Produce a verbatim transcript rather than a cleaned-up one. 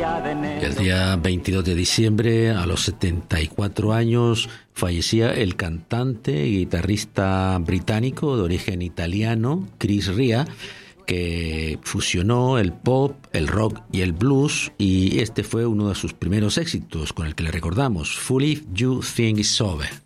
El día veintidós de diciembre, a los setenta y cuatro años, fallecía el cantante y guitarrista británico de origen italiano, Chris Rea, que fusionó el pop, el rock y el blues, y este fue uno de sus primeros éxitos con el que le recordamos, Fool If You Think It's Over.